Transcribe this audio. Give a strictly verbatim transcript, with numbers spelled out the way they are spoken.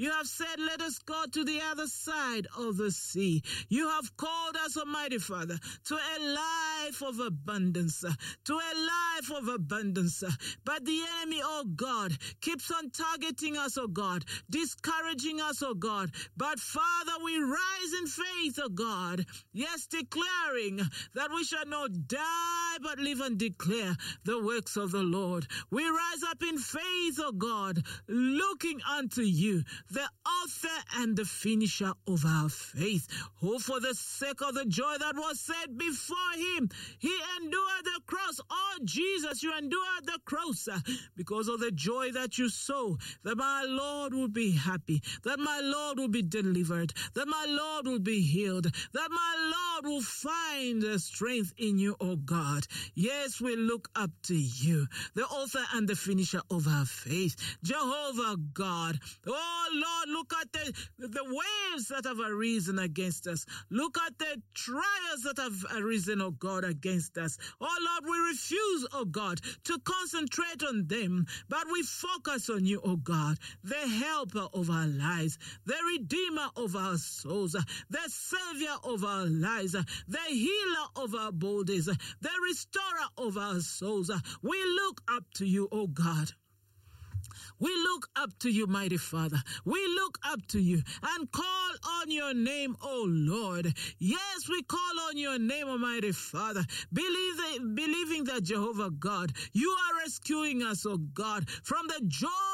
You have said, let us go to the other side of the sea. You have called us, Almighty Father, to a life of abundance, to a life of abundance. But the enemy, oh God, keeps on targeting us, oh God, discouraging us, oh God. But Father, we rise in faith, oh God, yes, declaring that we shall not die, but live and declare the works of the Lord. We rise up in faith, oh God, looking unto you, the author and the finisher of our faith, who for the sake of the joy that was set before him, he endured the cross. Oh Jesus, you endured the cross uh, because of the joy that you saw, that my Lord will be happy, that my Lord will be delivered, that my Lord will be healed, that my Lord will find uh, strength in you, oh God. Yes, we look up to you, the author and the finisher of our faith, Jehovah God. Oh Lord, look at the, the waves that have arisen against us. Look at the trials that have arisen, oh God, against us. Oh Lord, we refuse, oh God, to concentrate on them, but we focus on you, oh God, the helper of our lives, the redeemer of our souls, the savior of our lives, the healer of our bodies, the restorer of our souls. We look up to you, oh God. We look up to you, mighty Father. We look up to you and call on your name, oh Lord. Yes, we call on your name, Almighty Father, Believe that, believing that, Jehovah God, you are rescuing us, oh God, from the jaws